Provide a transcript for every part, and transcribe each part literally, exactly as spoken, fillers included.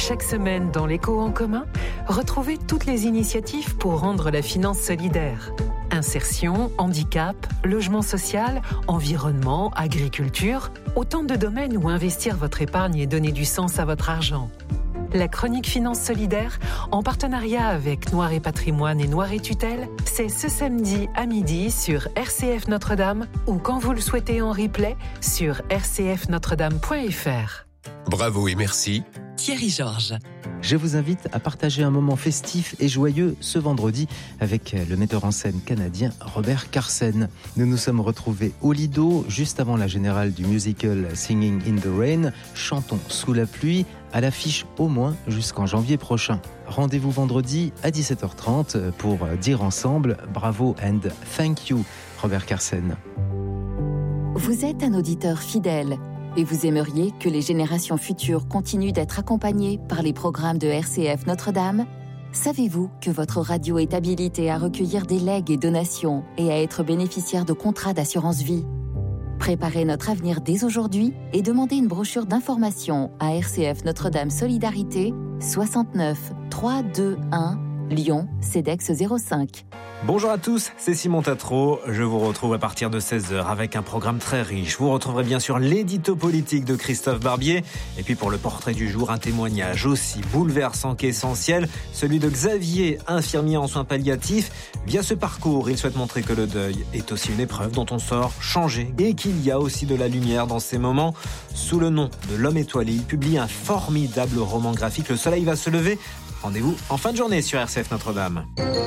Chaque semaine dans l'Écho en commun, retrouvez toutes les initiatives pour rendre la finance solidaire. Insertion, handicap, logement social, environnement, agriculture, autant de domaines où investir votre épargne et donner du sens à votre argent. La chronique Finance Solidaire, en partenariat avec Noir et Patrimoine et Noir et Tutelle, c'est ce samedi à midi sur R C F Notre-Dame ou quand vous le souhaitez en replay sur r c f notre dame point f r. Bravo et merci, Thierry Georges. Je vous invite à partager un moment festif et joyeux ce vendredi avec le metteur en scène canadien Robert Carsen. Nous nous sommes retrouvés au Lido juste avant la générale du musical Singing in the Rain, Chantons sous la pluie, à l'affiche au moins jusqu'en janvier prochain. Rendez-vous vendredi à dix-sept heures trente pour dire ensemble bravo and thank you Robert Carsen. Vous êtes un auditeur fidèle et vous aimeriez que les générations futures continuent d'être accompagnées par les programmes de R C F Notre-Dame ? Savez-vous que votre radio est habilitée à recueillir des legs et donations et à être bénéficiaire de contrats d'assurance vie ? Préparez notre avenir dès aujourd'hui et demandez une brochure d'information à R C F Notre-Dame Solidarité, soixante-neuf trois cent vingt-et-un, Lyon, CEDEX zéro cinq. Bonjour à tous, c'est Simon Tatro. Je vous retrouve à partir de seize heures avec un programme très riche. Vous retrouverez bien sûr l'édito politique de Christophe Barbier. Et puis pour le portrait du jour, un témoignage aussi bouleversant qu'essentiel, celui de Xavier, infirmier en soins palliatifs. Via ce parcours, il souhaite montrer que le deuil est aussi une épreuve dont on sort changé et qu'il y a aussi de la lumière dans ces moments. Sous le nom de L'Homme étoilé, il publie un formidable roman graphique, Le soleil va se lever. Rendez-vous en fin de journée sur R C F Notre-Dame.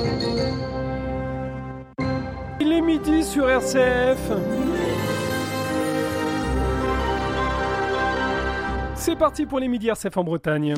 Il est midi sur R C F. C'est parti pour les midis R C F en Bretagne.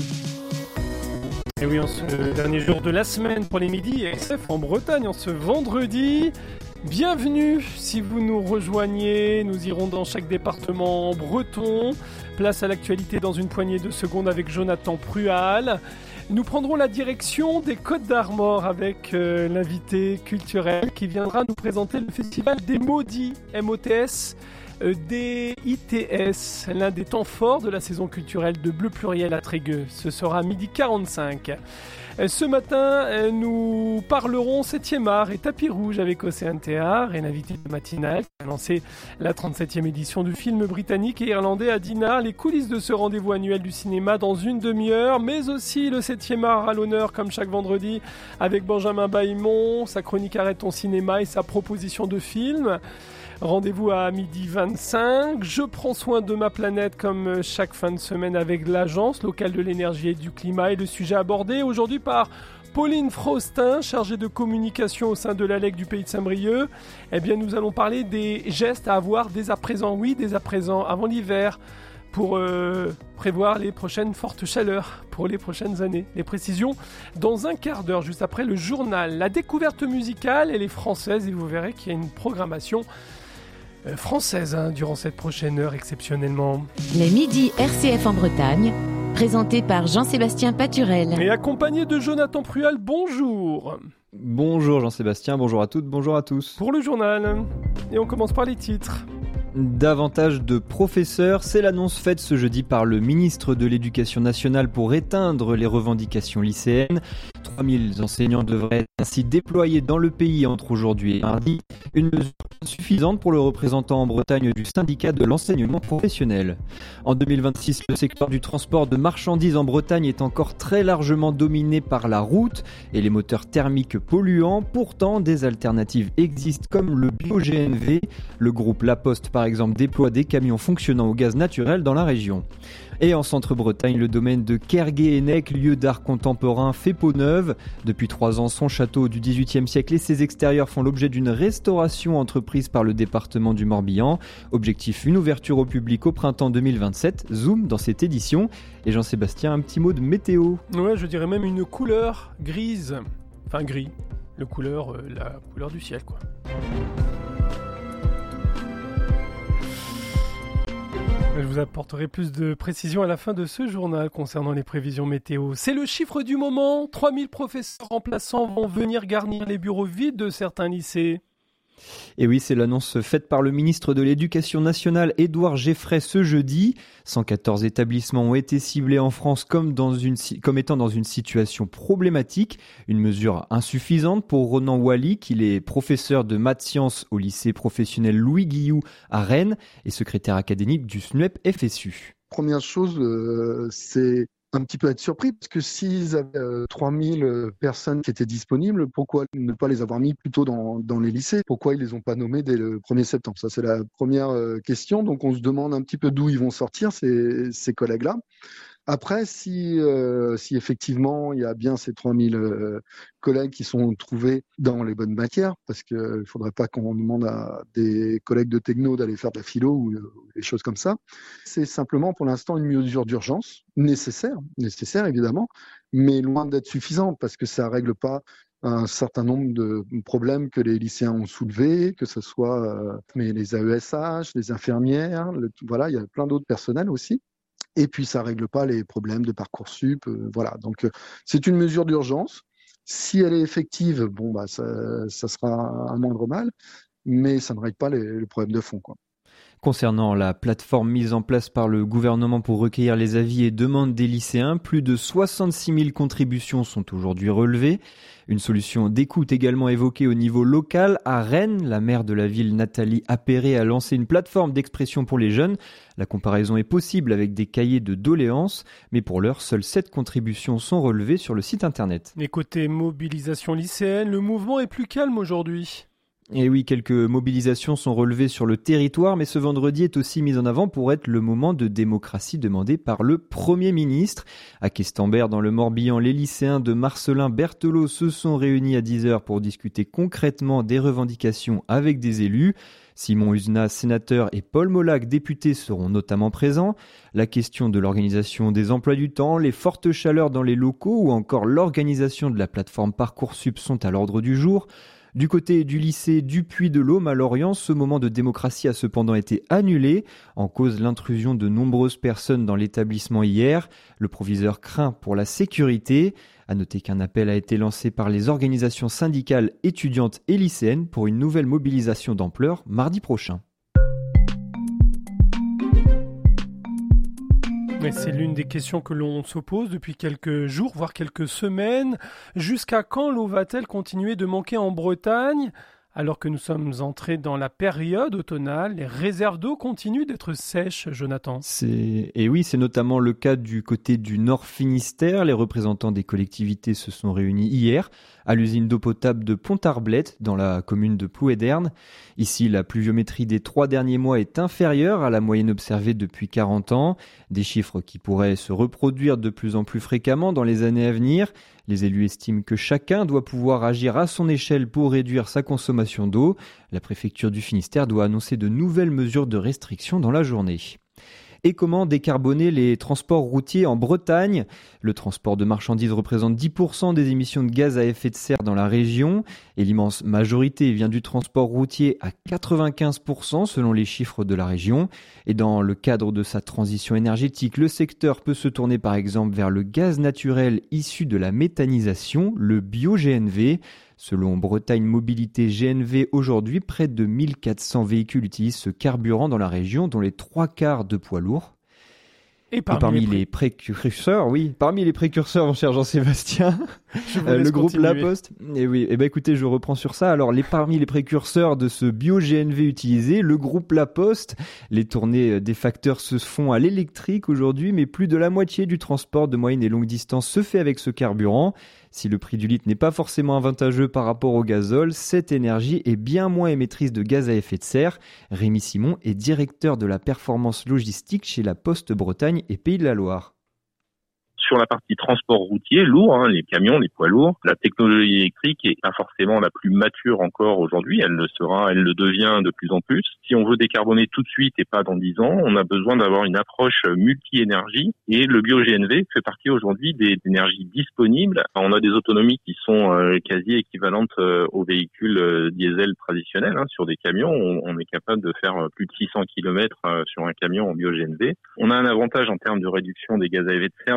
Et oui, en ce dernier jour de la semaine pour les midis R C F en Bretagne, en ce vendredi. Bienvenue si vous nous rejoignez. Nous irons dans chaque département breton. Place à l'actualité dans une poignée de secondes avec Jonathan Prual. Nous prendrons la direction des Côtes d'Armor avec euh, l'invité culturel qui viendra nous présenter le festival des Maudits, M O T S, euh, D I T S, l'un des temps forts de la saison culturelle de Bleu Pluriel à Trégueux. Ce sera à midi quarante-cinq. Euh, ce matin, euh, nous parlerons septième art et tapis rouge avec Océane Théard et l'invité matinal qui a lancé la trente-septième édition du film britannique et irlandais à Dinard. Les coulisses de ce rendez-vous annuel du cinéma dans une demi-heure, mais aussi le septième art à l'honneur comme chaque vendredi avec Benjamin Bailmont, sa chronique Arrête ton cinéma et sa proposition de film. Rendez-vous à midi vingt-cinq. Je prends soin de ma planète comme chaque fin de semaine avec l'Agence locale de l'énergie et du climat et le sujet abordé aujourd'hui par Pauline Fraustin, chargée de communication au sein de l'A L E C du Pays de Saint-Brieuc. Eh bien, nous allons parler des gestes à avoir dès à présent, oui, dès à présent, avant l'hiver, pour euh, prévoir les prochaines fortes chaleurs pour les prochaines années. Les précisions dans un quart d'heure, juste après le journal. La découverte musicale, elle est française et vous verrez qu'il y a une programmation Euh, française hein, durant cette prochaine heure exceptionnellement. Les midis R C F en Bretagne, présenté par Jean-Sébastien Paturel. Et accompagné de Jonathan Prual, bonjour. Bonjour Jean-Sébastien, bonjour à toutes, bonjour à tous. Pour le journal, et on commence par les titres. Davantage de professeurs, c'est l'annonce faite ce jeudi par le ministre de l'Éducation nationale pour éteindre les revendications lycéennes. trois mille enseignants devraient être ainsi déployés dans le pays entre aujourd'hui et mardi. Une mesure suffisante pour le représentant en Bretagne du syndicat de l'enseignement professionnel. En deux mille vingt-six, le secteur du transport de marchandises en Bretagne est encore très largement dominé par la route et les moteurs thermiques polluants. Pourtant, des alternatives existent comme le bio-G N V. Le groupe La Poste, par exemple, déploie des camions fonctionnant au gaz naturel dans la région. Et en Centre-Bretagne, le domaine de Kergué-Hennec, lieu d'art contemporain, fait peau neuve. Depuis trois ans, son château du dix-huitième siècle et ses extérieurs font l'objet d'une restauration entreprise par le département du Morbihan. Objectif, une ouverture au public au printemps deux mille vingt-sept. Zoom dans cette édition. Et Jean-Sébastien, un petit mot de météo. Ouais, je dirais même une couleur grise. Enfin, gris. Le couleur, euh, la couleur du ciel, quoi. Je vous apporterai plus de précisions à la fin de ce journal concernant les prévisions météo. C'est le chiffre du moment. trois mille professeurs remplaçants vont venir garnir les bureaux vides de certains lycées. Et oui, c'est l'annonce faite par le ministre de l'Éducation nationale, Édouard Geffray, ce jeudi. cent quatorze établissements ont été ciblés en France comme, dans une, comme étant dans une situation problématique. Une mesure insuffisante pour Ronan Wally, qu'il est professeur de maths sciences au lycée professionnel Louis Guillou à Rennes et secrétaire académique du S N U E P F S U. Première chose, euh, c'est un petit peu être surpris, parce que s'ils avaient euh, trois mille personnes qui étaient disponibles, pourquoi ne pas les avoir mis plutôt dans, dans les lycées ? Pourquoi ils les ont pas nommés dès le premier septembre ? Ça, c'est la première euh, question. Donc, on se demande un petit peu d'où ils vont sortir, ces, ces collègues-là. Après, si, euh, si effectivement il y a bien ces trois mille euh, collègues qui sont trouvés dans les bonnes matières, parce qu'il ne faudrait pas qu'on demande à des collègues de techno d'aller faire de la philo ou, ou des choses comme ça, c'est simplement pour l'instant une mesure d'urgence nécessaire, nécessaire évidemment, mais loin d'être suffisante, parce que ça ne règle pas un certain nombre de problèmes que les lycéens ont soulevés, que ce soit euh, mais les A E S H, les infirmières, le, voilà, il y a plein d'autres personnels aussi. Et puis, ça ne règle pas les problèmes de Parcoursup. Euh, voilà. Donc, euh, c'est une mesure d'urgence. Si elle est effective, bon, bah, ça, ça sera un moindre mal, mais ça ne règle pas les, les problèmes de fond, quoi. Concernant la plateforme mise en place par le gouvernement pour recueillir les avis et demandes des lycéens, plus de soixante-six mille contributions sont aujourd'hui relevées. Une solution d'écoute également évoquée au niveau local. À Rennes, la maire de la ville, Nathalie Appéré, a lancé une plateforme d'expression pour les jeunes. La comparaison est possible avec des cahiers de doléances, mais pour l'heure, seules sept contributions sont relevées sur le site internet. Et côté mobilisation lycéenne, le mouvement est plus calme aujourd'hui. Et oui, quelques mobilisations sont relevées sur le territoire, mais ce vendredi est aussi mis en avant pour être le moment de démocratie demandé par le Premier ministre. À Questembert, dans le Morbihan, les lycéens de Marcelin Berthelot se sont réunis à dix heures pour discuter concrètement des revendications avec des élus. Simon Uzna, sénateur, et Paul Molac, député, seront notamment présents. La question de l'organisation des emplois du temps, les fortes chaleurs dans les locaux ou encore l'organisation de la plateforme Parcoursup sont à l'ordre du jour. Du côté du lycée du Puy-de-Laume à Lorient, ce moment de démocratie a cependant été annulé, en cause l'intrusion de nombreuses personnes dans l'établissement hier. Le proviseur craint pour la sécurité. À noter qu'un appel a été lancé par les organisations syndicales, étudiantes et lycéennes pour une nouvelle mobilisation d'ampleur mardi prochain. Mais c'est l'une des questions que l'on se pose depuis quelques jours, voire quelques semaines. Jusqu'à quand l'eau va-t-elle continuer de manquer en Bretagne ? Alors que nous sommes entrés dans la période automnale, les réserves d'eau continuent d'être sèches, Jonathan. C'est... Et oui, c'est notamment le cas du côté du Nord Finistère. Les représentants des collectivités se sont réunis hier à l'usine d'eau potable de Pont-Arblette, dans la commune de Plouéderne. Ici, la pluviométrie des trois derniers mois est inférieure à la moyenne observée depuis quarante ans. Des chiffres qui pourraient se reproduire de plus en plus fréquemment dans les années à venir. Les élus estiment que chacun doit pouvoir agir à son échelle pour réduire sa consommation d'eau. La préfecture du Finistère doit annoncer de nouvelles mesures de restriction dans la journée. Et comment décarboner les transports routiers en Bretagne ? Le transport de marchandises représente dix pour cent des émissions de gaz à effet de serre dans la région et l'immense majorité vient du transport routier à quatre-vingt-quinze pour cent selon les chiffres de la région. Et dans le cadre de sa transition énergétique, le secteur peut se tourner par exemple vers le gaz naturel issu de la méthanisation, le bio-G N V. Selon Bretagne Mobilité G N V, aujourd'hui, près de mille quatre cents véhicules utilisent ce carburant dans la région, dont les trois quarts de poids lourds. Et parmi, Et parmi les, pré- les précurseurs, oui, parmi les précurseurs, mon cher Jean-Sébastien, euh, le groupe continuer. La Poste. Et oui, et ben écoutez, je reprends sur ça. Alors, les parmi les précurseurs de ce bio-G N V utilisé, le groupe La Poste, les tournées des facteurs se font à l'électrique aujourd'hui, mais plus de la moitié du transport de moyenne et longue distance se fait avec ce carburant. Si le prix du litre n'est pas forcément avantageux par rapport au gazole, cette énergie est bien moins émettrice de gaz à effet de serre. Rémi Simon est directeur de la performance logistique chez La Poste Bretagne et Pays de la Loire. Sur la partie transport routier, lourd, hein, les camions, les poids lourds, la technologie électrique est pas forcément la plus mature encore aujourd'hui. Elle le sera, elle le devient de plus en plus. Si on veut décarboner tout de suite et pas dans dix ans, on a besoin d'avoir une approche multi-énergie. Et le bio-G N V fait partie aujourd'hui des énergies disponibles. On a des autonomies qui sont euh, quasi équivalentes euh, aux véhicules euh, diesel traditionnels. Hein. Sur des camions, on, on est capable de faire plus de six cents kilomètres euh, sur un camion en bio-G N V. On a un avantage en termes de réduction des gaz à effet de serre de plus de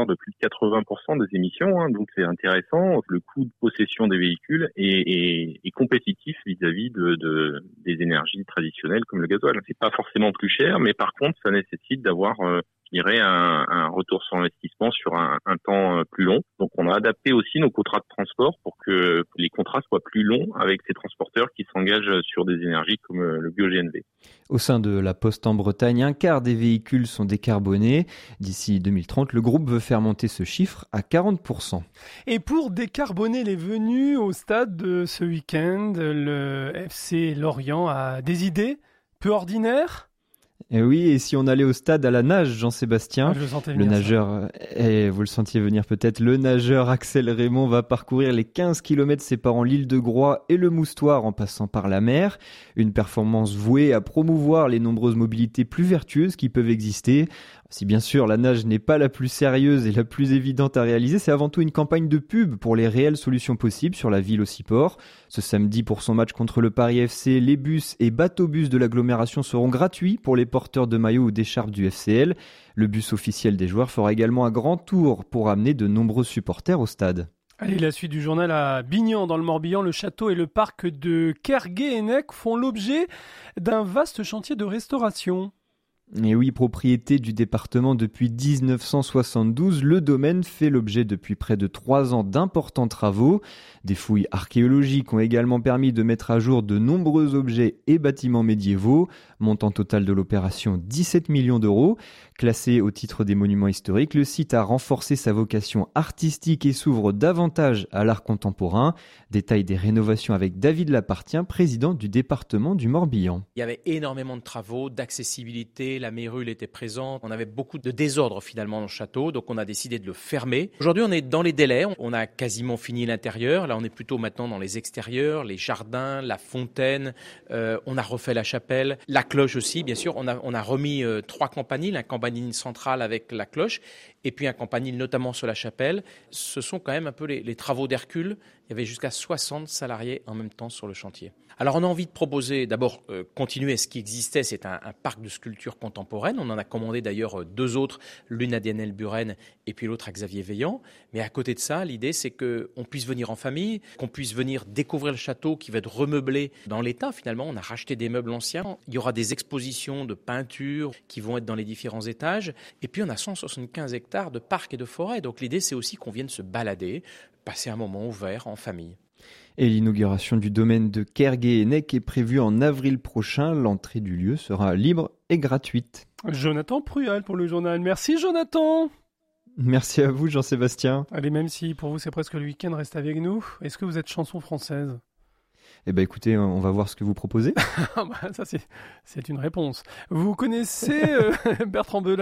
quatre-vingts pour cent des émissions, hein, donc c'est intéressant. Le coût de possession des véhicules est, est, est compétitif vis-à-vis de, de des énergies traditionnelles comme le gasoil. C'est pas forcément plus cher, mais par contre, ça nécessite d'avoir euh, je dirais un, un retour sur investissement sur un, un temps plus long. Donc on a adapté aussi nos contrats de transport pour que les contrats soient plus longs avec ces transporteurs qui s'engagent sur des énergies comme le bio-G N V. Au sein de la Poste en Bretagne, un quart des véhicules sont décarbonés. D'ici deux mille trente, le groupe veut faire monter ce chiffre à quarante pour cent. Et pour décarboner les venues au stade de ce week-end, le F C Lorient a des idées peu ordinaires ? Et oui, et si on allait au stade à la nage, Jean-Sébastien, ah, je le, sentais le venir, nageur, et vous le sentiez venir peut-être, le nageur Axel Raymond va parcourir les quinze kilomètres séparant l'île de Groix et le Moustoir en passant par la mer. Une performance vouée à promouvoir les nombreuses mobilités plus vertueuses qui peuvent exister. Si bien sûr la nage n'est pas la plus sérieuse et la plus évidente à réaliser, c'est avant tout une campagne de pub pour les réelles solutions possibles sur la ville au Ciport. Ce samedi, pour son match contre le Paris F C, les bus et bateaux-bus de l'agglomération seront gratuits pour les porteurs de maillots ou d'écharpes du F C L. Le bus officiel des joueurs fera également un grand tour pour amener de nombreux supporters au stade. Allez, la suite du journal à Bignan, dans le Morbihan, le château et le parc de Kergué-Hennec font l'objet d'un vaste chantier de restauration. Et oui, propriété du département depuis dix-neuf cent soixante-douze, le domaine fait l'objet depuis près de trois ans d'importants travaux. Des fouilles archéologiques ont également permis de mettre à jour de nombreux objets et bâtiments médiévaux. Montant total de l'opération dix-sept millions d'euros. Classé au titre des monuments historiques, le site a renforcé sa vocation artistique et s'ouvre davantage à l'art contemporain. Détail des rénovations avec David Lapartien, président du département du Morbihan. Il y avait énormément de travaux, d'accessibilité, la mérule était présente, on avait beaucoup de désordre finalement dans le château, donc on a décidé de le fermer. Aujourd'hui on est dans les délais, on a quasiment fini l'intérieur, là on est plutôt maintenant dans les extérieurs, les jardins, la fontaine, euh, on a refait la chapelle, la cloche aussi bien sûr, on a, on a remis euh, trois campaniles, un campanile central avec la cloche et puis un campanile notamment sur la chapelle. Ce sont quand même un peu les, les travaux d'Hercule, il y avait jusqu'à soixante salariés en même temps sur le chantier. Alors on a envie de proposer d'abord euh, continuer ce qui existait, c'est un, un parc de sculpture contemporaine. On en a commandé d'ailleurs deux autres, l'une à Dianel Buren et puis l'autre à Xavier Veillant. Mais à côté de ça, l'idée c'est qu'on puisse venir en famille, qu'on puisse venir découvrir le château qui va être remeublé dans l'état finalement. On a racheté des meubles anciens. Il y aura des expositions de peinture qui vont être dans les différents étages. Et puis on a cent soixante-quinze hectares de parcs et de forêts. Donc l'idée c'est aussi qu'on vienne se balader, passer un moment ouvert en famille. Et l'inauguration du domaine de Kergué-Hennec est prévue en avril prochain. L'entrée du lieu sera libre et gratuite. Jonathan Pruyal pour le journal. Merci Jonathan. Merci à vous Jean-Sébastien. Allez, même si pour vous c'est presque le week-end, reste avec nous. Est-ce que vous êtes chanson française ? Eh bien écoutez, on va voir ce que vous proposez. Ça c'est, c'est une réponse. Vous connaissez euh, Bertrand Belin ?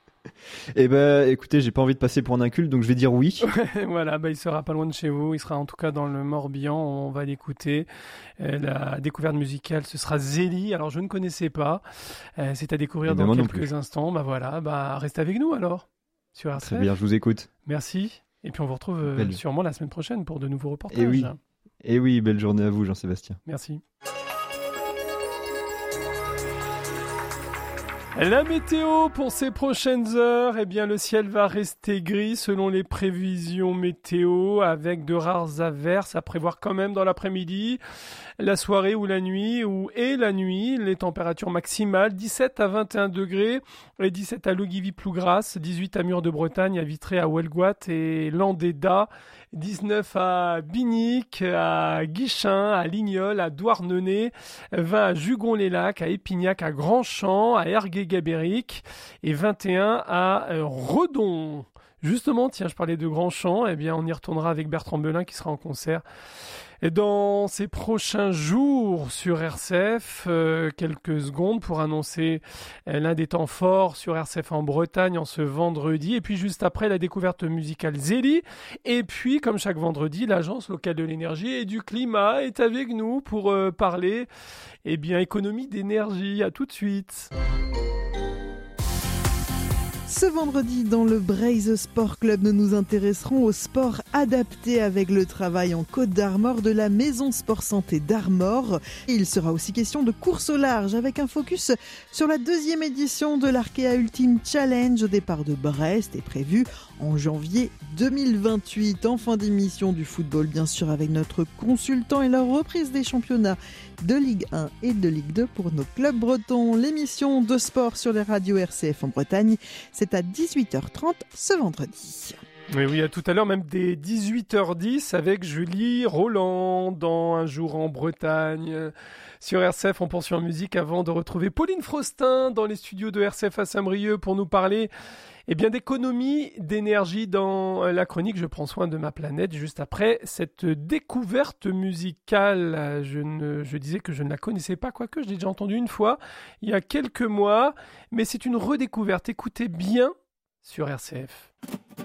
Eh ben, écoutez, j'ai pas envie de passer pour un inculte, donc je vais dire oui. Voilà, bah, il sera pas loin de chez vous. Il sera en tout cas dans le Morbihan. On va l'écouter. Euh, la découverte musicale, ce sera Zélie. Alors, je ne connaissais pas. Euh, c'est à découvrir dans quelques instants. Bah voilà, bah restez avec nous alors sur R C F. Très bien, je vous écoute. Merci. Et puis on vous retrouve euh, sûrement la semaine prochaine pour de nouveaux reportages. Et oui. Et oui, belle journée à vous, Jean-Sébastien. Merci. La météo pour ces prochaines heures, eh bien le ciel va rester gris selon les prévisions météo avec de rares averses à prévoir quand même dans l'après-midi, la soirée ou la nuit ou et la nuit, les températures maximales dix-sept à vingt et un degrés, et dix-sept à Lougivy-Plougras, dix-huit à Mur-de-Bretagne, à Vitré, à Huelgoat et Landéda, dix-neuf à Binic, à Guichin, à Lignol, à Douarnenez, vingt à Jugon-les-Lacs, à Épignac, à Grandchamp, à Ergué-Gabéric et vingt et un à Redon. Justement, tiens, je parlais de Grandchamp, eh bien on y retournera avec Bertrand Belin qui sera en concert dans ces prochains jours sur R C F. Euh, quelques secondes pour annoncer euh, l'un des temps forts sur R C F en Bretagne en ce vendredi. Et puis juste après, la découverte musicale Zélie. Et puis, comme chaque vendredi, l'Agence locale de l'énergie et du climat est avec nous pour euh, parler eh bien, économie d'énergie. À tout de suite. Ce vendredi, dans le Braise Sport Club, nous nous intéresserons au sport adapté avec le travail en Côte d'Armor de la Maison Sport Santé d'Armor. Il sera aussi question de course au large avec un focus sur la deuxième édition de l'Arkea Ultimate Challenge au départ de Brest et prévu en janvier deux mille vingt-huit. En fin d'émission, du football bien sûr avec notre consultant et la reprise des championnats de Ligue un et de Ligue deux pour nos clubs bretons. L'émission de sport sur les radios R C F en Bretagne, c'est à dix-huit heures trente ce vendredi. Oui, oui, à tout à l'heure, même dès dix-huit heures dix avec Julie Roland dans Un jour en Bretagne. Sur R C F, on poursuit en musique avant de retrouver Pauline Frostin dans les studios de R C F à Saint-Brieuc pour nous parler eh bien, d'économie d'énergie dans la chronique Je prends soin de ma planète. Juste après cette découverte musicale, je, ne, je disais que je ne la connaissais pas, quoique je l'ai déjà entendue une fois il y a quelques mois, mais c'est une redécouverte. Écoutez bien sur R C F.